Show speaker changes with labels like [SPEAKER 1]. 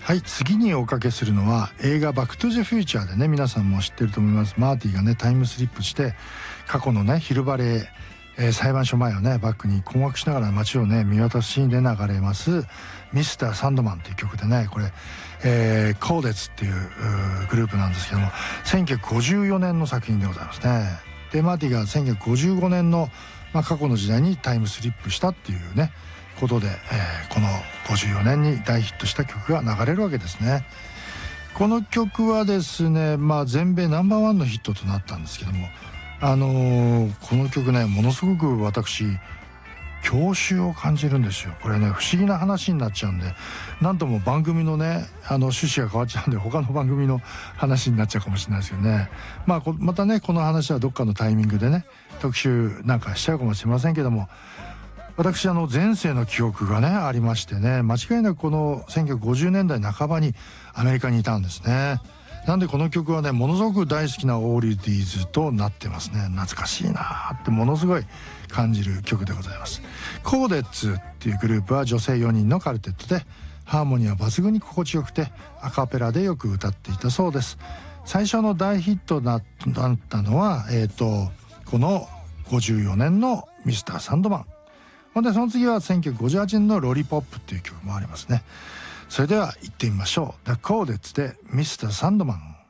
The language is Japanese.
[SPEAKER 1] はい、次におかけするのは映画「バック・トゥ・ザ・フューチャー」でね、皆さんも知ってると思います。マーティがねタイムスリップして過去のねヒルバレー、裁判所前をねバックに困惑しながら街をね見渡すシーンで流れます「ミスター・サンドマン」という曲でね、これ、コーデツっていうグループなんですけども、1954年の作品でございますね。でマーティが1955年の、過去の時代にタイムスリップしたっていうねことで、この54年に大ヒットした曲が流れるわけですね。この曲はですね、全米ナンバーワンのヒットとなったんですけども、この曲ねものすごく私郷愁を感じるんですよ。これね不思議な話になっちゃうんで、なんとも番組のね趣旨が変わっちゃうんで他の番組の話になっちゃうかもしれないですよね。またねこの話はどっかのタイミングでね特集なんかしちゃうかもしれませんけども、私前世の記憶がねありましてね、間違いなくこの1950年代半ばにアメリカにいたんですね。なんでこの曲はねものすごく大好きなオールディーズとなってますね。懐かしいなーってものすごい感じる曲でございます。コーデッツっていうグループは女性4人のカルテットで、ハーモニーは抜群に心地よくてアカペラでよく歌っていたそうです。最初の大ヒットだったのはこの54年のミスターサンドマン。ほんでその次は1958年のロリポップっていう曲もありますね。それでは行ってみましょう。The Codettes でミスターサンドマン。